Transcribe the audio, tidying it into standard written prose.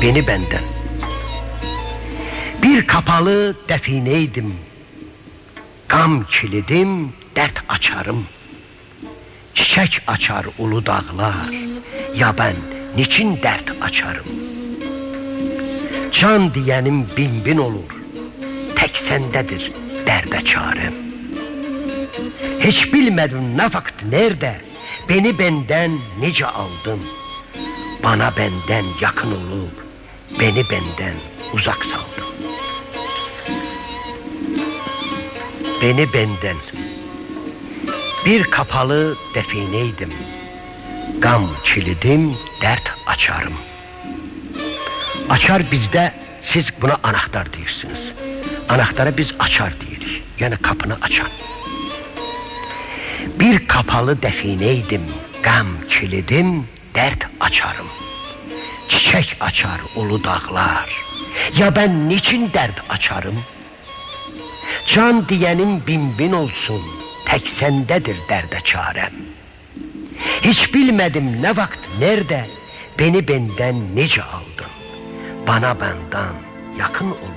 beni benden. Bir kapalı defineydim, gam kilidim, dert açarım. Çiçek açar ulu dağlar, ya ben niçin dert açarım? Can diyenim bin bin olur, tek sendedir derde çarem. Hiç bilmedim ne vakit nerede, beni benden nice aldın. Bana benden yakın olup, beni benden uzak saldın. Beni benden. Bir kapalı defineydim, gam kilidim, dert açarım. Açar bizde, siz buna anahtar diyorsunuz. Anahtara biz açar diyoruz, yani kapını açan. Bir kapalı defineydim, gam kilidim, dert açarım. Çiçek açar ulu dağlar, ya ben niçin dert açarım? Can diyenin bin bin olsun, tek sendedir derde çarem. Hiç bilmedim ne vakit nerede, beni benden nice aldın. Bana benden yakın ol.